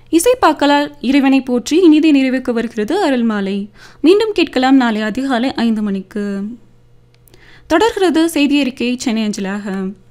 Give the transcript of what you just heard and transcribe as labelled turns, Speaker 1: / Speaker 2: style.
Speaker 1: இசைப்பாக்களால் இறைவனை போற்றி இனிதே நிறைவுக்கு வருகிறது அருள்மாலை. மீண்டும் கேட்கலாம் நாளை அதிகாலை 5 மணிக்கு. தொடர்கிறது செய்தி அறிக்கை சென்னை அஞ்சலாக.